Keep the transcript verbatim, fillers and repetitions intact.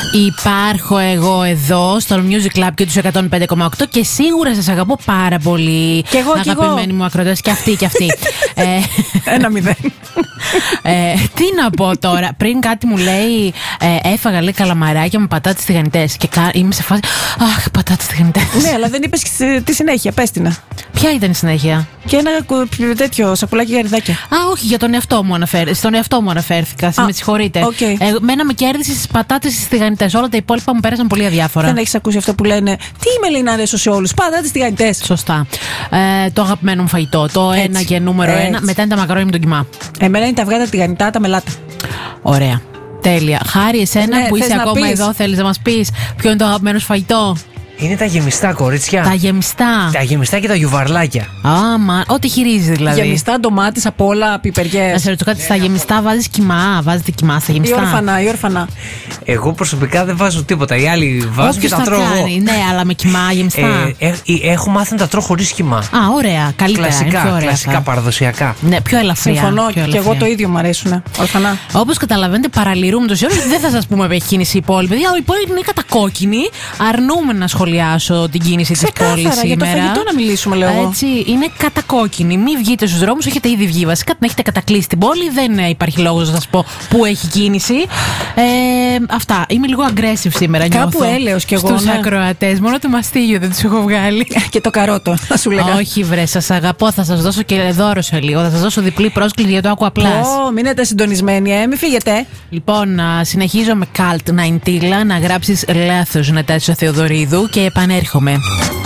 Υπάρχω εγώ εδώ στο Music Club και τους εκατόν πέντε κόμμα οκτώ και σίγουρα σας αγαπώ πάρα πολύ. Και εγώ και εγώ. Αγαπημένοι μου ακροατές, και αυτοί και αυτοί. ε, Ένα μηδέν. ε, τι να πω τώρα. Πριν κάτι μου λέει, ε, έφαγα λέει καλαμαράκια με πατάτες τηγανιτές. Και κα, είμαι σε φάση. Αχ, πατάτες τηγανιτές. Ναι, αλλά δεν είπες τη συνέχεια. Πες την. Ποια ήταν η συνέχεια? Και ένα τέτοιο σακουλάκι γαριδάκια. Α, όχι, για τον εαυτό μου αναφέρ... στον εαυτό μου αναφέρθηκα. Α, με συγχωρείτε. Okay. Ε, μένα με κέρδισε στις πατάτες στις τηγανιτές. Όλα τα υπόλοιπα μου πέρασαν πολύ αδιάφορα. Δεν έχεις ακούσει αυτό που λένε? Τι είμαι, λέει, να αρέσω σε όλους? Πατάτες τηγανιτές. Σωστά. Ε, το αγαπημένο μου φαγητό. Το έτσι, ένα και νούμερο έτσι. ένα. Μετά είναι τα μακαρόνια με τον κιμά. Εμένα είναι τα αυγά, τα τηγανιτά, τα μελάτα. Ωραία. Τέλεια. Χάρη εσένα ναι, που είσαι ακόμα πεις. Εδώ, θέλεις να μας πεις ποιο είναι το αγαπημένο σου φαγητό? Είναι τα γεμιστά, κορίτσια. Τα γεμιστά. Τα γεμιστά και τα γιουβαρλάκια. Άμα, ό,τι χειρίζει δηλαδή. Γεμιστά, ντομάτες, απ' όλα, πιπεριές. Να σε ρωτήσω κάτι, στα γεμιστά βάζεις κιμά? Βάζετε κιμά στα γεμιστά? Ή όρφανα, ή όρφανα. Εγώ προσωπικά δεν βάζω τίποτα. Οι άλλοι βάζουν. Όποιος και τα τρώω. Κάνει, ναι, αλλά με κιμά γεμιστά. Ε, ε, ε, έχω μάθει να τα τρώω χωρίς κιμά. Α, ωραία. Καλύτερα. Κλασικά, ωραία, κλασικά θα. παραδοσιακά. Ναι, πιο ελαφριά. Συμφωνώ, πιο και ελαφριά. εγώ το ίδιο μου αρέσουν. Ορφανά. Όπως καταλαβαίνετε, παραλυρούμε τους όρους. Δεν θα σας πούμε με κίνηση η πόλη. Παιδιά, η πόλη είναι κατακόκκινη. Αρνούμε να σχολιάσω την κίνηση της πόλης σήμερα. Για το φαγητό να μιλήσουμε, λέω εγώ. Έτσι, είναι κατακόκκινη. Μην βγείτε στους δρόμους, έχετε ήδη βγει. Βασικά την έχετε κατακλείσει την πόλη. Δεν υπάρχει λόγος να σας πω που έχει κίνηση. Ε, αυτά. Είμαι λίγο aggressive σήμερα. Κάπου έλεος κι εγώ. Στους ναι. ακροατές. Μόνο το μαστίγιο δεν τους έχω βγάλει. Και το καρότο, θα σου λέγα. Όχι, βρε, σας αγαπώ. Θα σας δώσω και δώρο σε λίγο. Θα σας δώσω διπλή πρόσκληση για το Aqua Plus. Ω, μείνετε συντονισμένοι, ε, μην φύγετε. Λοιπόν, συνεχίζω με Cult Nine Tilla, να γράψεις λάθος Νατάσια Θεοδωρίδου και επανέρχομαι.